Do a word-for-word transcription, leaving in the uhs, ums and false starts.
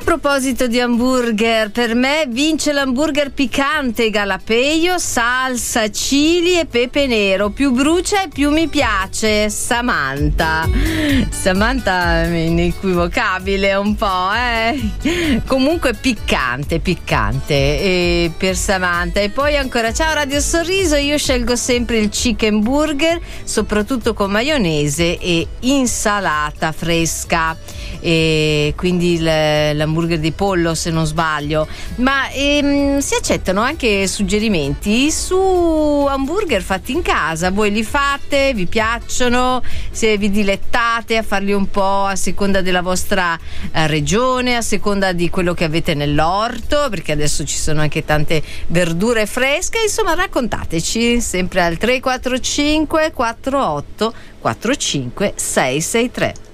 proposito di hamburger, per me vince l'hamburger piccante Galapeio, salsa, chili e pepe nero. Più brucia e più mi piace. Samantha. Samantha è inequivocabile un po', eh. Comunque piccante, piccante e per Samantha. E poi ancora ciao Radio Sorriso, io scelgo sempre il chicken burger, soprattutto con maionese e insalata fresca. E quindi l'hamburger di pollo, se non sbaglio. Ma ehm, si accettano anche suggerimenti su hamburger fatti in casa. Voi li fate? Vi piacciono? Se vi dilettate a farli un po' a seconda della vostra eh, regione, a seconda di quello che avete nell'orto, perché adesso ci sono anche tante verdure fresche. Insomma, raccontateci sempre al tre quattro cinque quattro otto quattro cinque sei sei tre.